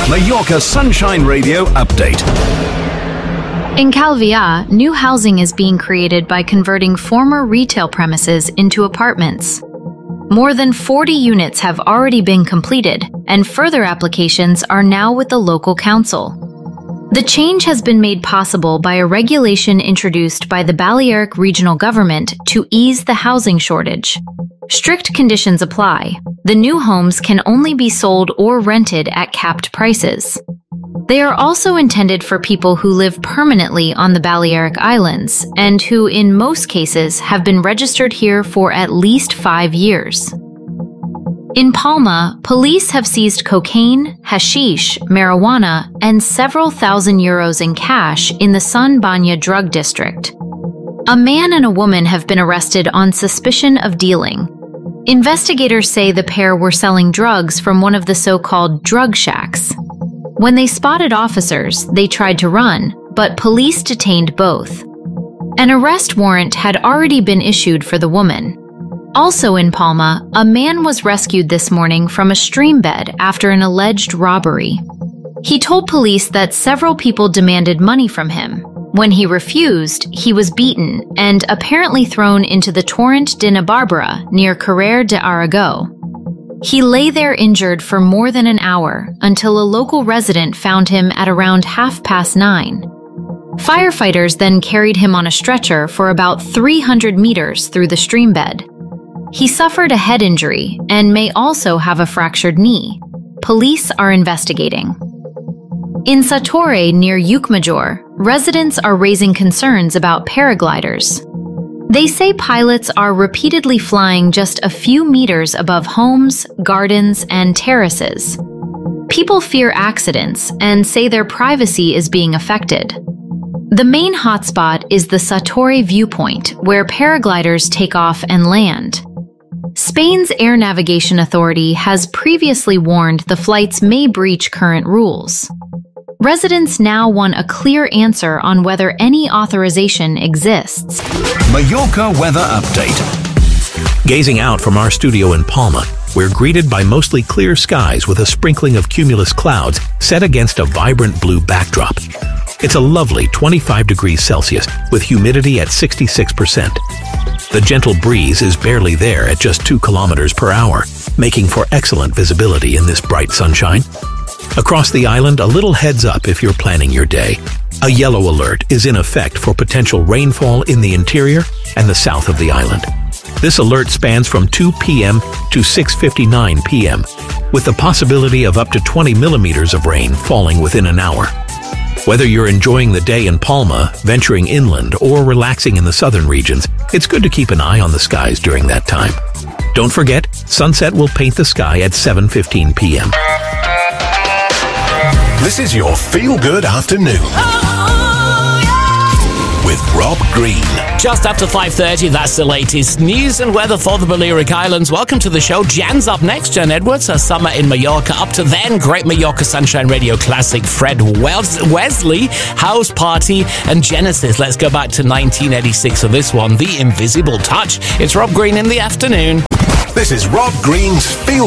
Mallorca Sunshine Radio update. In Calvià, new housing is being created by converting former retail premises into apartments. More than 40 units have already been completed, and further applications are now with the local council. The change has been made possible by a regulation introduced by the Balearic Regional Government to ease the housing shortage. Strict conditions apply. The new homes can only be sold or rented at capped prices. They are also intended for people who live permanently on the Balearic Islands and who, in most cases, have been registered here for at least 5 years. In Palma, police have seized cocaine, hashish, marijuana, and several thousand euros in cash in the Son Banya drug district. A man and a woman have been arrested on suspicion of dealing. Investigators say the pair were selling drugs from one of the so-called drug shacks. When they spotted officers, they tried to run, but police detained both. An arrest warrant had already been issued for the woman. Also in Palma, a man was rescued this morning from a stream bed after an alleged robbery. He told police that several people demanded money from him. When he refused, he was beaten and apparently thrown into the Torrent de Nabarbara near Carrer de Aragó. He lay there injured for more than an hour until a local resident found him at around 9:30. Firefighters then carried him on a stretcher for about 300 meters through the stream bed. He suffered a head injury and may also have a fractured knee. Police are investigating. In Satorre near Llucmajor, residents are raising concerns about paragliders. They say pilots are repeatedly flying just a few meters above homes, gardens, and terraces. People fear accidents and say their privacy is being affected. The main hotspot is the Satorre viewpoint, where paragliders take off and land. Spain's Air Navigation Authority has previously warned the flights may breach current rules. Residents now want a clear answer on whether any authorization exists. Mallorca weather update. Gazing out from our studio in Palma, we're greeted by mostly clear skies with a sprinkling of cumulus clouds set against a vibrant blue backdrop. It's a lovely 25 degrees Celsius with humidity at 66%. The gentle breeze is barely there at just 2 kilometers per hour, making for excellent visibility in this bright sunshine. Across the island, a little heads up if you're planning your day. A yellow alert is in effect for potential rainfall in the interior and the south of the island. This alert spans from 2 p.m. to 6:59 p.m., with the possibility of up to 20 millimeters of rain falling within an hour. Whether you're enjoying the day in Palma, venturing inland, or relaxing in the southern regions, it's good to keep an eye on the skies during that time. Don't forget, sunset will paint the sky at 7:15 p.m. This is your feel-good afternoon. With Rob Green. Just after 5:30, that's the latest news and weather for the Balearic Islands. Welcome to the show. Jan's up next. Jan Edwards, her summer in Mallorca. Up to then, great Mallorca Sunshine Radio classic Fred Wesley, House Party, and Genesis. Let's go back to 1986 for this one, The Invisible Touch. It's Rob Green in the afternoon. This is Rob Green's Feel